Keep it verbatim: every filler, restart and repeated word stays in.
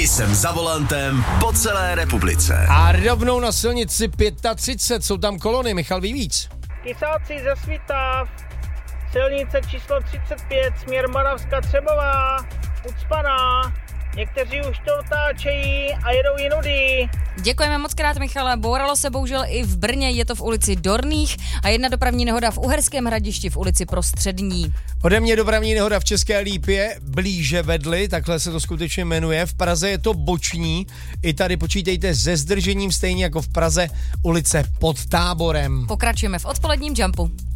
Jsem za volantem po celé republice. A rovnou na silnici třicet pět jsou tam kolony. Michal ví víc. Tisáci ze Svitav, silnice číslo třicet pět, směr Moravska Třebová, ucpaná. Někteří už to otáčejí a jedou jinudy. Děkujeme moc krát, Michale. Bouralo se bohužel i v Brně, je to v ulici Dorných a jedna dopravní nehoda v Uherském Hradišti v ulici Prostřední. Ode mě dopravní nehoda v České Lípě, blíže vedli, takhle se to skutečně jmenuje. V Praze je to boční, i tady počítejte se zdržením stejně jako v Praze ulice Pod Táborem. Pokračujeme v odpoledním Jumpu.